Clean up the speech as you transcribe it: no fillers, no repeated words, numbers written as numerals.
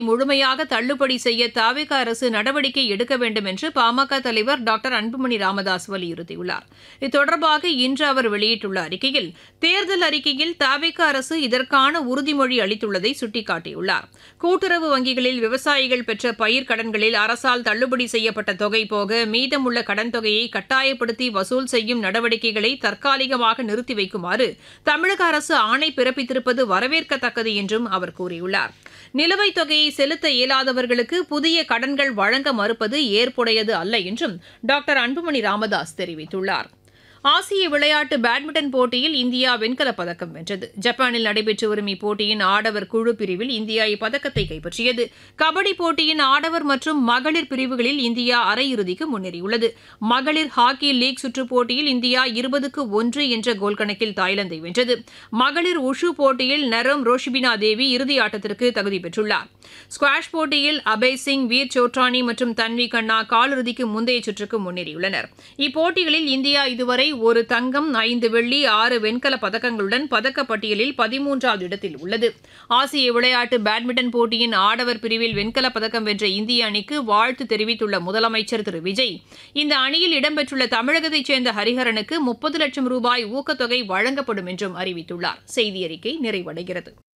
முழுமையாக தள்ளுபடி செய்ய தவிக அரசு நடவடிக்கை எடுக்க வேண்டும் என்று பாமக தலைவர் டாக்டர் அன்புமணி ராமதாஸ் வலியுறுத்தியுள்ளார். இது தொடர்பாக இன்று அவர் வெளியிட்டுள்ள அறிக்கையில், தேர்தல் அறிக்கையில் தவிக அரசு இதற்கான உறுதிமொழி அளித்துள்ளதை சுட்டிக்காட்டியுள்ளார். கூட்டுறவு வங்கிகளில் விவசாயிகள் பெற்ற பயிர் கடன்களில் அரசால் தள்ளுபடி செய்யப்பட்ட தொகை போக மீதமுள்ள கடன் தொகையை கட்டாயப்படுத்தி வசூல் செய்யும் நடவடிக்கைகளை தற்காலிகமாக நிறுத்தி வைக்குமாறு தமிழக அரசு ஆணை பிறப்பித்திருப்பது வரவேற்கத்தக்கது என்றும் அவர் கூறியுள்ளார். நிலுவைத் தொகையை செலுத்த இயலாதவர்களுக்கு புதிய கடன்கள் வழங்க மறுப்பது ஏற்புடையது அல்ல என்றும் டாக்டர் அன்புமணி ராமதாஸ் தெரிவித்துள்ளார். ஆசிய விளையாட்டு பேட்மிண்டன் போட்டியில் இந்தியா வெண்கலப் பதக்கம் வென்றது. ஜப்பானில் நடைபெற்று வரும் இப்போட்டியின் ஆடவர் குழு பிரிவில் இந்தியா இப்பதக்கத்தை கைப்பற்றியது. கபடி போட்டியின் ஆடவர் மற்றும் மகளிர் பிரிவுகளில் இந்தியா அரையிறுதிக்கு முன்னேறியுள்ளது. மகளிர் ஹாக்கி லீக் சுற்றுப் போட்டியில் இந்தியா 20-1 என்ற கோல் கணக்கில் தாய்லாந்தை வென்றது. மகளிர் உஷு போட்டியில் நரம் ரோஷிபினா தேவி இறுதி ஆட்டத்திற்கு தகுதி பெற்றுள்ளார். ஸ்குவாஷ் போட்டியில் அபய் சிங், வீர் சோட்ரானி மற்றும் தன்வி கண்ணா காலிறுதிக்கு முந்தைய சுற்றுக்கு முன்னேறியுள்ளனர். இப்போட்டிகளில் இந்தியா இதுவரை ஒரு தங்கம், 5 வெள்ளி, 6 வெண்கல பதக்கங்களுடன் பதக்கப்பட்டியலில் 13வது இடத்தில் உள்ளது. ஆசிய விளையாட்டு பேட்மிண்டன் போட்டியின் ஆடவர் பிரிவில் வெண்கலப் பதக்கம் வென்ற இந்திய அணிக்கு வாழ்த்து தெரிவித்துள்ள முதலமைச்சர் திரு விஜய், இந்த அணியில் இடம்பெற்றுள்ள தமிழகத்தைச் சேர்ந்த ஹரிஹரனுக்கு 30 லட்சம் ரூபாய் ஊக்கத்தொகை வழங்கப்படும் என்றும் அறிவித்துள்ளார். செய்தி அறிக்கை நிறைவடைகிறது.